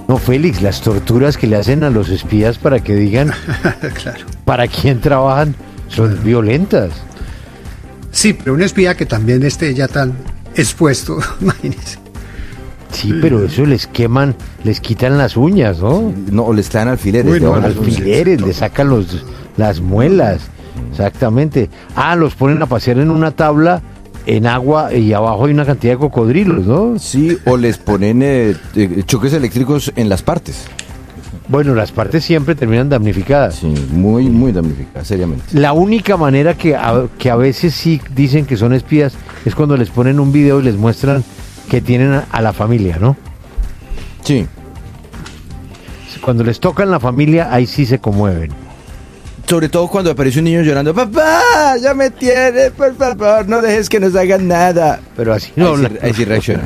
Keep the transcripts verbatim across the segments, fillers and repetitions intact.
No, Félix, las torturas que le hacen a los espías para que digan claro. para quién trabajan son claro. violentas. Sí, pero un espía que también esté ya tan expuesto, imagínense. Sí, pero eso les queman, les quitan las uñas, ¿no? No, o les traen alfileres. Bueno, alfileres, les sacan los, las muelas, exactamente. Ah, los ponen a pasear en una tabla en agua y abajo hay una cantidad de cocodrilos, ¿no? Sí, o les ponen eh, choques eléctricos en las partes. Bueno, las partes siempre terminan damnificadas. Sí, muy, muy damnificadas, seriamente. La única manera que a, que a veces sí dicen que son espías es cuando les ponen un video y les muestran que tienen a, a la familia, ¿no? Sí. Cuando les tocan la familia, ahí sí se conmueven. Sobre todo cuando aparece un niño llorando, papá, ya me tienes, por favor, no dejes que nos hagan nada. Pero así no. Ahí sí, ahí sí reaccionan.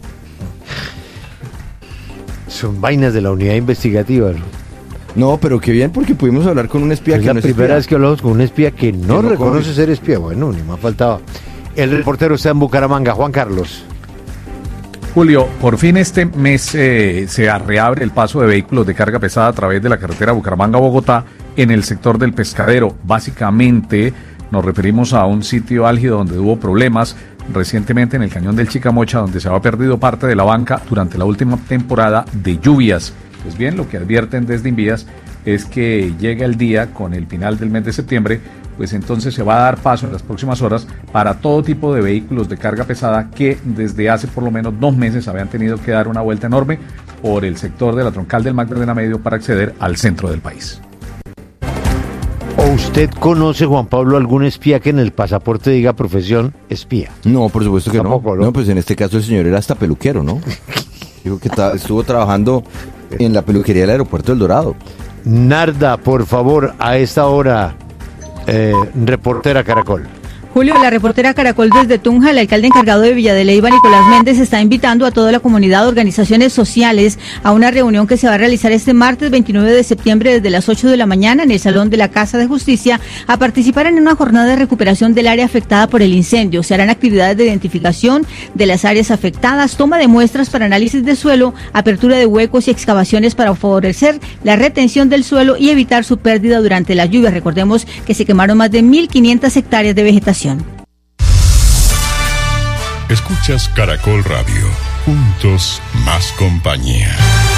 Son vainas de la unidad investigativa, ¿no? No, pero qué bien, porque pudimos hablar con un espía es que la no es primera espía. vez que hablamos con un espía que no, que no reconoce come. ser espía. Bueno, ni más faltaba. El reportero está en Bucaramanga, Juan Carlos. Julio, por fin este mes eh, se reabre el paso de vehículos de carga pesada a través de la carretera Bucaramanga-Bogotá en el sector del Pescadero. Básicamente nos referimos a un sitio álgido donde hubo problemas recientemente en el cañón del Chicamocha, donde se había perdido parte de la banca durante la última temporada de lluvias. Pues bien, lo que advierten desde Invías es que llega el día con el final del mes de septiembre, pues entonces se va a dar paso en las próximas horas para todo tipo de vehículos de carga pesada que desde hace por lo menos dos meses habían tenido que dar una vuelta enorme por el sector de la troncal del Magdalena Medio para acceder al centro del país. ¿O usted conoce, Juan Pablo, algún espía que en el pasaporte diga profesión espía? No, por supuesto que Tampoco, no. ¿no? No, pues en este caso el señor era hasta peluquero, ¿no? Digo que ta- estuvo trabajando en la peluquería del aeropuerto del Dorado. Narda, por favor, a esta hora, eh, reportera Caracol. Julio, la reportera Caracol desde Tunja, el alcalde encargado de Villa de Leyva, Nicolás Méndez, está invitando a toda la comunidad, organizaciones sociales, a una reunión que se va a realizar este martes veintinueve de septiembre desde las ocho de la mañana en el Salón de la Casa de Justicia, a participar en una jornada de recuperación del área afectada por el incendio. Se harán actividades de identificación de las áreas afectadas, toma de muestras para análisis de suelo, apertura de huecos y excavaciones para favorecer la retención del suelo y evitar su pérdida durante las lluvias. Recordemos que se quemaron más de mil quinientas hectáreas de vegetación. Escuchas Caracol Radio. Juntos más compañía.